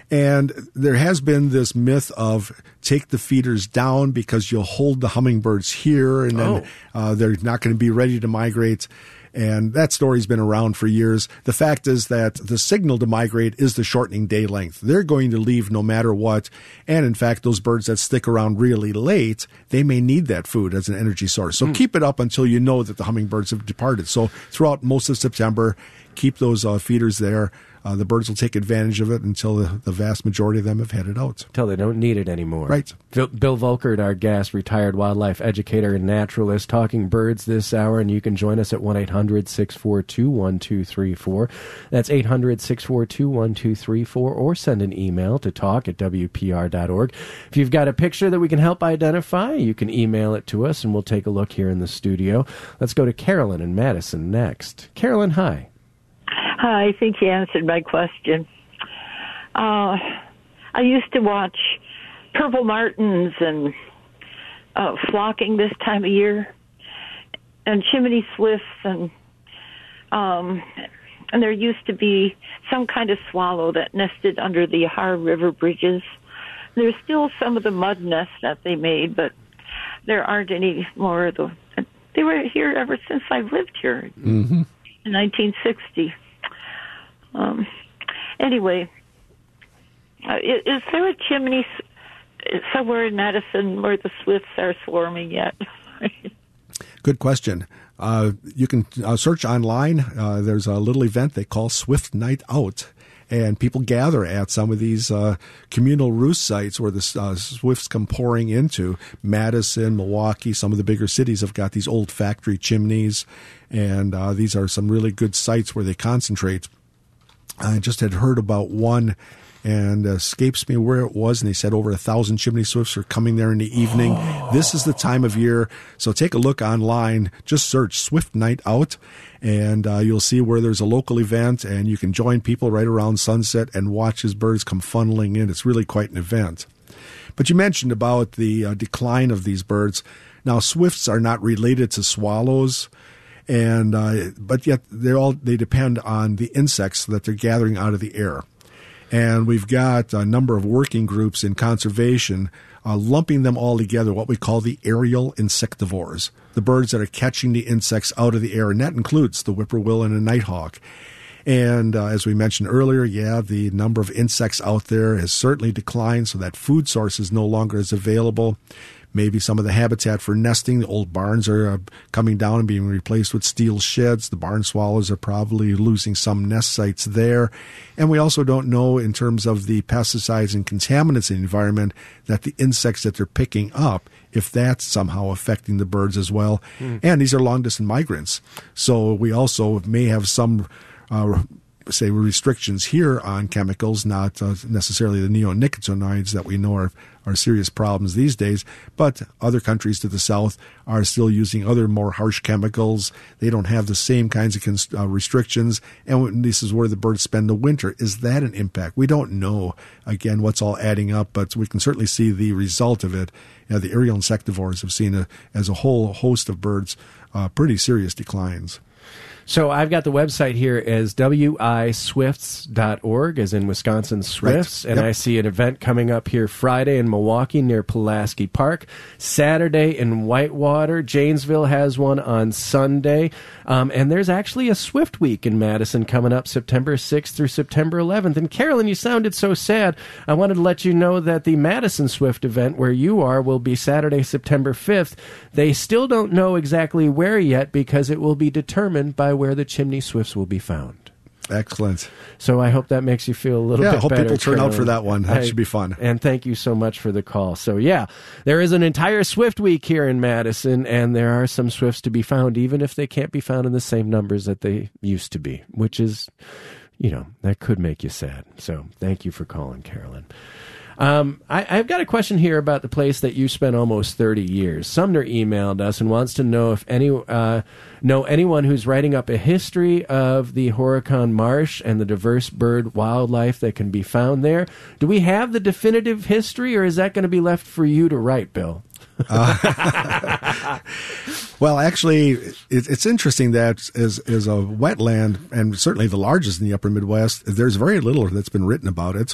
And there has been this myth of take the feeders down because you'll hold the hummingbirds here, and then they're not going to be ready to migrate. And that story's been around for years. The fact is that the signal to migrate is the shortening day length. They're going to leave no matter what. And in fact, those birds that stick around really late, they may need that food as an energy source. So keep it up until you know that the hummingbirds have departed. So throughout most of September, keep those feeders there. The birds will take advantage of it until the vast majority of them have headed out. Until they don't need it anymore. Right. Bill Volkert, our guest, retired wildlife educator and naturalist, talking birds this hour, and you can join us at 1-800-642-1234. That's 800-642-1234, or send an email to talk@wpr.org. If you've got a picture that we can help identify, you can email it to us, and we'll take a look here in the studio. Let's go to Carolyn in Madison next. Carolyn, hi. Hi, I think you answered my question. I used to watch purple martins and flocking this time of year, and chimney swifts, and there used to be some kind of swallow that nested under the Har River bridges. There's still some of the mud nests that they made, but there aren't any more of them. They were here ever since I've lived here in 1960. Anyway, is there a chimney somewhere in Madison where the swifts are swarming yet? Good question. You can search online. There's a little event they call Swift Night Out, and people gather at some of these communal roost sites where the swifts come pouring into. Madison, Milwaukee, some of the bigger cities have got these old factory chimneys, and these are some really good sites where they concentrate. I just had heard about one, and escapes me where it was, and they said over 1,000 chimney swifts are coming there in the evening. This is the time of year, so take a look online. Just search Swift Night Out, and you'll see where there's a local event, and you can join people right around sunset and watch as birds come funneling in. It's really quite an event. But you mentioned about the decline of these birds. Now, swifts are not related to swallows, and but yet they depend on the insects that they're gathering out of the air. And we've got a number of working groups in conservation lumping them all together, what we call the aerial insectivores, the birds that are catching the insects out of the air, and that includes the whippoorwill and the nighthawk. And as we mentioned earlier, the number of insects out there has certainly declined, so that food source is no longer as available. Maybe some of the habitat for nesting, the old barns are coming down and being replaced with steel sheds. The barn swallows are probably losing some nest sites there. And we also don't know, in terms of the pesticides and contaminants in the environment, that the insects that they're picking up, if that's somehow affecting the birds as well. And these are long-distance migrants. So we also may have some restrictions here on chemicals, not necessarily the neonicotinoids that we know are serious problems these days, but other countries to the south are still using other more harsh chemicals. They don't have the same kinds of restrictions, and this is where the birds spend the winter. Is that an impact? We don't know, again, what's all adding up, but we can certainly see the result of it. The aerial insectivores have seen, as a whole host of birds, pretty serious declines. So I've got the website here as wiswifts.org, as in Wisconsin Swifts, right. And I see an event coming up here Friday in Milwaukee near Pulaski Park, Saturday in Whitewater. Janesville has one on Sunday, and there's actually a Swift Week in Madison coming up September 6th through September 11th. And Carolyn, you sounded so sad. I wanted to let you know that the Madison Swift event, where you are, will be Saturday, September 5th. They still don't know exactly where yet, because it will be determined by where the chimney swifts will be found. Excellent. So I hope that makes you feel a little bit better. I hope people turn Carolyn. out for that one. That should be fun. And thank you so much for the call. So there is an entire Swift Week here in Madison, and there are some swifts to be found, even if they can't be found in the same numbers that they used to be, which is, that could make you sad. So thank you for calling, Carolyn. I've got a question here about the place that you spent almost 30 years. Sumner emailed us and wants to know if anyone who's writing up a history of the Horicon Marsh and the diverse bird wildlife that can be found there. Do we have the definitive history, or is that going to be left for you to write, Bill? Well, actually, it's interesting that as a wetland, and certainly the largest in the upper Midwest, there's very little that's been written about it.